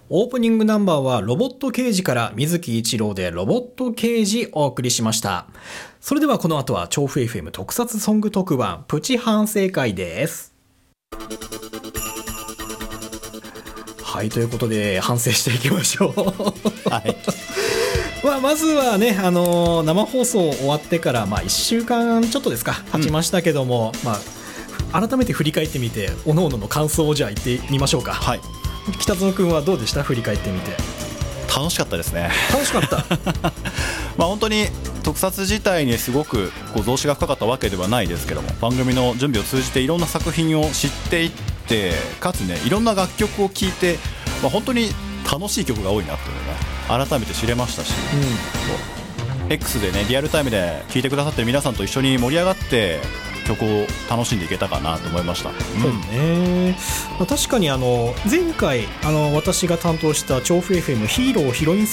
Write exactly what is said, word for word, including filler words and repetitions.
オープニングナンバーはロボット刑事から水木一郎でロボット刑事お送りしました。それではこの後は調布 エフエム 特撮ソング特番プチ反省会です。はい、ということで反省していきましょう。はいまあ、まずはね、あのー、生放送終わってから、まあ、いっしゅうかんちょっとですか経ちましたけども、うんまあ、改めて振り返ってみておのおのの感想をじゃあ言ってみましょうか。はい、北園くんはどうでした？振り返ってみて。 楽しかったですね。 楽しかったまあ本当に特撮自体にすごくこう増資が深かったわけではないですけども、番組の準備を通じていろんな作品を知っていって、かつねいろんな楽曲を聴いて、まあ、本当に楽しい曲が多いなっていうのが改めて知れましたし、うん、X でねリアルタイムで聴いてくださってる皆さんと一緒に盛り上がって曲を楽しんでいけたかなと思いました。 そうね、まあ、確かにあの前回あの私が担当した調布 エフエム ヒーローヒロイン